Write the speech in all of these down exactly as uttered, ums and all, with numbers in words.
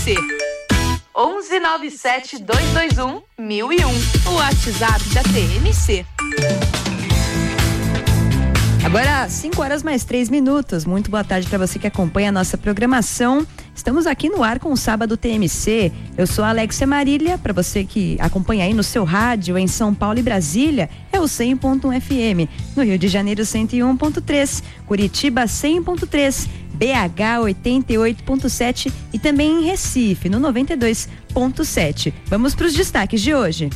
C. onze nove sete dois dois um mil e um. O WhatsApp da T M C. Agora, cinco horas mais três minutos. Muito boa tarde para você que acompanha a nossa programação. Estamos aqui no ar com o Sábado T M C. Eu sou a Alexia Marília. Para você que acompanha aí no seu rádio em São Paulo e Brasília, é o cem ponto um F M. No Rio de Janeiro, cento e um ponto três. Curitiba, cem ponto três. B H, oitenta e oito ponto sete. E também em Recife, no noventa e dois ponto sete. Vamos para os destaques de hoje.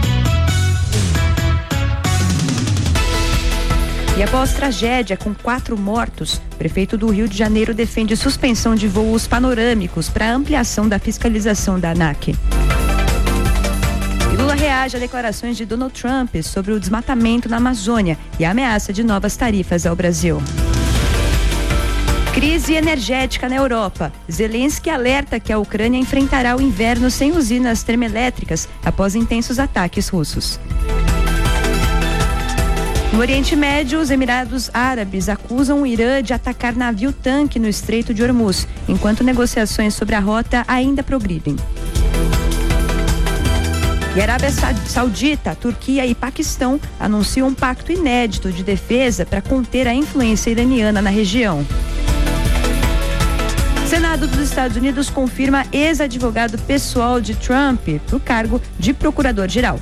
E após tragédia com quatro mortos, o prefeito do Rio de Janeiro defende suspensão de voos panorâmicos para ampliação da fiscalização da ANAC. E Lula reage a declarações de Donald Trump sobre o desmatamento na Amazônia e a ameaça de novas tarifas ao Brasil. Crise energética na Europa. Zelensky alerta que a Ucrânia enfrentará o inverno sem usinas termoelétricas após intensos ataques russos. No Oriente Médio, os Emirados Árabes acusam o Irã de atacar navio-tanque no Estreito de Hormuz, enquanto negociações sobre a rota ainda progridem. E a Arábia Saudita, Turquia e Paquistão anunciam um pacto inédito de defesa para conter a influência iraniana na região. O Senado dos Estados Unidos confirma ex-advogado pessoal de Trump para o cargo de procurador-geral.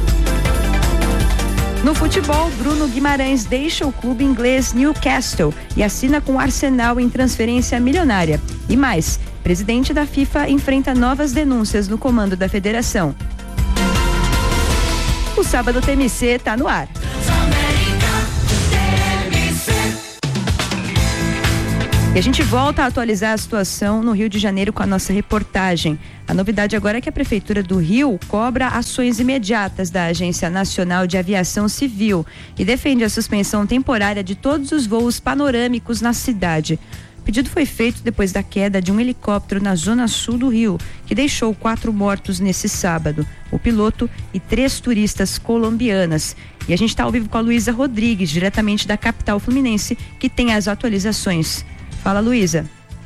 No futebol, Bruno Guimarães deixa o clube inglês Newcastle e assina com o Arsenal em transferência milionária. E mais, presidente da FIFA enfrenta novas denúncias no comando da federação. O Sábado T M C está no ar. E a gente volta a atualizar a situação no Rio de Janeiro com a nossa reportagem. A novidade agora é que a Prefeitura do Rio cobra ações imediatas da Agência Nacional de Aviação Civil e defende a suspensão temporária de todos os voos panorâmicos na cidade. O pedido foi feito depois da queda de um helicóptero na zona sul do Rio, que deixou quatro mortos nesse sábado, o piloto e três turistas colombianas. E a gente está ao vivo com a Luísa Rodrigues, diretamente da capital fluminense, que tem as atualizações. Fala, Luísa.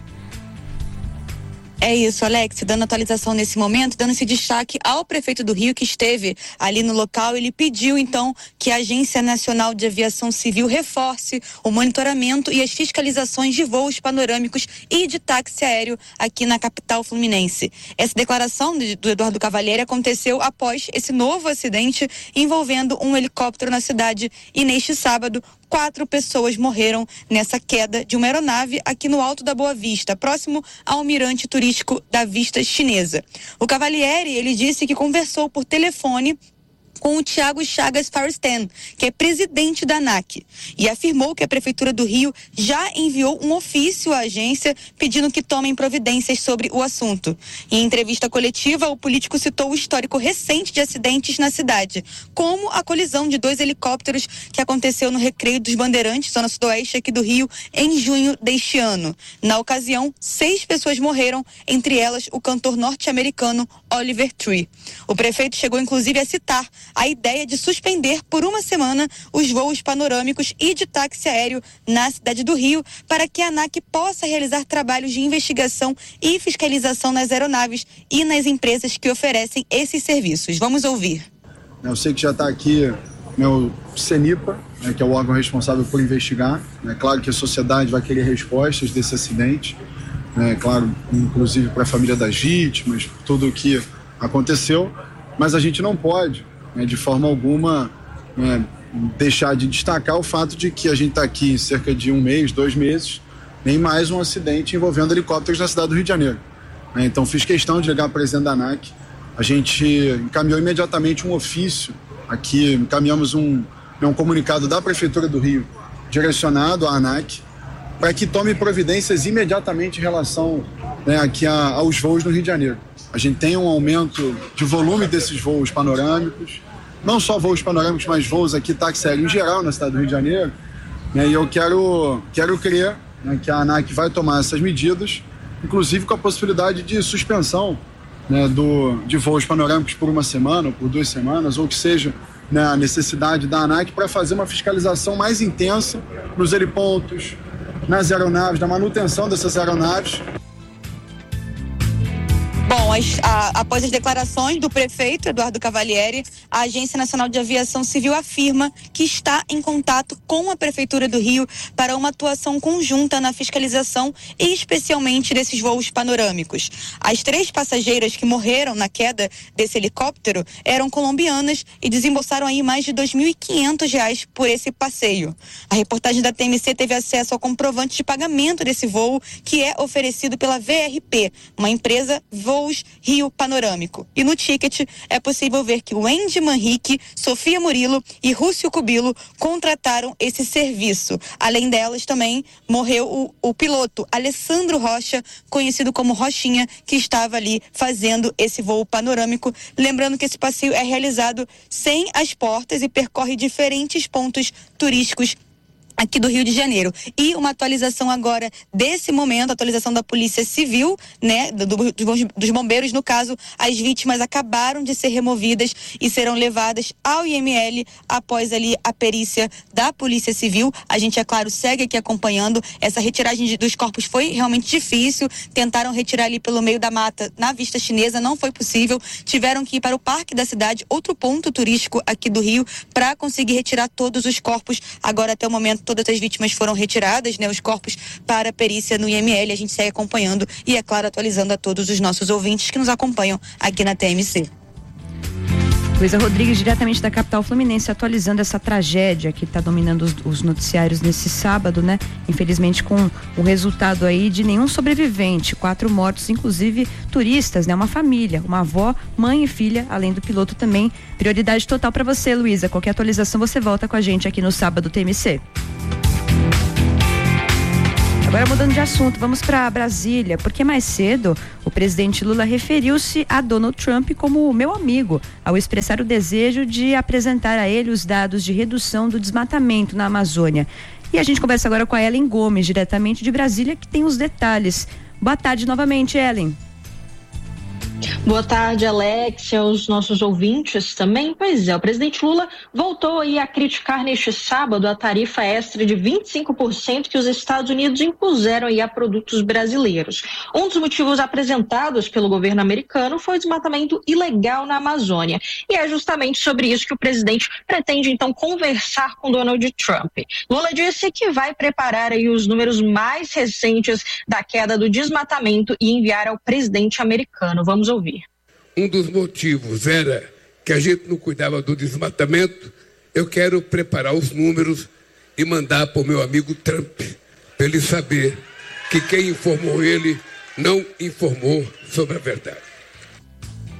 É isso, Alex, dando atualização nesse momento, dando esse destaque ao prefeito do Rio que esteve ali no local. Ele pediu então que a Agência Nacional de Aviação Civil reforce o monitoramento e as fiscalizações de voos panorâmicos e de táxi aéreo aqui na capital fluminense. Essa declaração do Eduardo Cavalieri aconteceu após esse novo acidente envolvendo um helicóptero na cidade e neste sábado quatro pessoas morreram nessa queda de uma aeronave aqui no Alto da Boa Vista, próximo ao mirante turístico da Vista Chinesa. O Cavalieri, ele disse que conversou por telefone com o Tiago Chagas Farstan, que é presidente da ANAC, e afirmou que a Prefeitura do Rio já enviou um ofício à agência pedindo que tomem providências sobre o assunto. Em entrevista coletiva, o político citou o histórico recente de acidentes na cidade, como a colisão de dois helicópteros que aconteceu no Recreio dos Bandeirantes, zona sudoeste aqui do Rio, em junho deste ano. Na ocasião, seis pessoas morreram, entre elas o cantor norte-americano Oliver Tree. O prefeito chegou inclusive a citar a ideia de suspender por uma semana os voos panorâmicos e de táxi aéreo na cidade do Rio para que a ANAC possa realizar trabalhos de investigação e fiscalização nas aeronaves e nas empresas que oferecem esses serviços. Vamos ouvir. Eu sei que já está aqui né, o CENIPA, né, que é o órgão responsável por investigar. É né, claro que a sociedade vai querer respostas desse acidente, né, claro, inclusive para a família das vítimas, tudo o que aconteceu, mas a gente não pode Né, de forma alguma né, deixar de destacar o fato de que a gente está aqui cerca de um mês, dois meses, em mais um acidente envolvendo helicópteros na cidade do Rio de Janeiro. Né, então fiz questão de ligar para o presidente da ANAC, a gente encaminhou imediatamente um ofício, aqui encaminhamos um, né, um comunicado da Prefeitura do Rio direcionado à ANAC para que tome providências imediatamente em relação né, aqui a, aos voos no Rio de Janeiro. A gente tem um aumento de volume desses voos panorâmicos, não só voos panorâmicos, mas voos aqui táxi aéreo em geral na cidade do Rio de Janeiro. Né, e eu quero, quero crer né, que a ANAC vai tomar essas medidas, inclusive com a possibilidade de suspensão né, do, de voos panorâmicos por uma semana, ou por duas semanas, ou que seja né, a necessidade da ANAC para fazer uma fiscalização mais intensa nos helipontos, nas aeronaves, na manutenção dessas aeronaves. Bom, as, a, após as declarações do prefeito Eduardo Cavalieri, a Agência Nacional de Aviação Civil afirma que está em contato com a Prefeitura do Rio para uma atuação conjunta na fiscalização e especialmente desses voos panorâmicos. As três passageiras que morreram na queda desse helicóptero eram colombianas e desembolsaram aí mais de dois mil e quinhentos reais por esse passeio. A reportagem da T M C teve acesso ao comprovante de pagamento desse voo, que é oferecido pela V R P, uma empresa Voos Rio Panorâmico. E no ticket é possível ver que o Wendy Manrique, Sofia Murilo e Rússio Cubilo contrataram esse serviço. Além delas também morreu o, o piloto Alessandro Rocha, conhecido como Rochinha, que estava ali fazendo esse voo panorâmico. Lembrando que esse passeio é realizado sem as portas e percorre diferentes pontos turísticos aqui do Rio de Janeiro. E uma atualização agora desse momento, atualização da Polícia Civil, né, do, do, dos bombeiros, no caso, as vítimas acabaram de ser removidas e serão levadas ao I M L após ali a perícia da Polícia Civil. A gente, é claro, segue aqui acompanhando. Essa retiragem de, dos corpos foi realmente difícil, tentaram retirar ali pelo meio da mata na Vista Chinesa, não foi possível, tiveram que ir para o Parque da Cidade, outro ponto turístico aqui do Rio, para conseguir retirar todos os corpos. Agora, até o momento, todas as vítimas foram retiradas, né, os corpos para a perícia no I M L. A gente segue acompanhando e, é claro, atualizando a todos os nossos ouvintes que nos acompanham aqui na T M C. Luísa Rodrigues, diretamente da capital fluminense, atualizando essa tragédia que está dominando os, os noticiários nesse sábado, né? Infelizmente, com o resultado aí de nenhum sobrevivente, quatro mortos, inclusive turistas, né? Uma família, uma avó, mãe e filha, além do piloto também. Prioridade total para você, Luísa. Qualquer atualização, você volta com a gente aqui no Sábado T M C. Agora, mudando de assunto, vamos para Brasília, porque mais cedo o presidente Lula referiu-se a Donald Trump como meu amigo, ao expressar o desejo de apresentar a ele os dados de redução do desmatamento na Amazônia. E a gente conversa agora com a Ellen Gomes, diretamente de Brasília, que tem os detalhes. Boa tarde novamente, Ellen. Boa tarde, Alex, e aos nossos ouvintes também. Pois é, o presidente Lula voltou aí a criticar neste sábado a tarifa extra de vinte e cinco por cento que os Estados Unidos impuseram aí a produtos brasileiros. Um dos motivos apresentados pelo governo americano foi o desmatamento ilegal na Amazônia. E é justamente sobre isso que o presidente pretende então conversar com Donald Trump. Lula disse que vai preparar aí os números mais recentes da queda do desmatamento e enviar ao presidente americano. Vamos ouvir. Um dos motivos era que a gente não cuidava do desmatamento. Eu quero preparar os números e mandar para o meu amigo Trump, para ele saber que quem informou ele não informou sobre a verdade.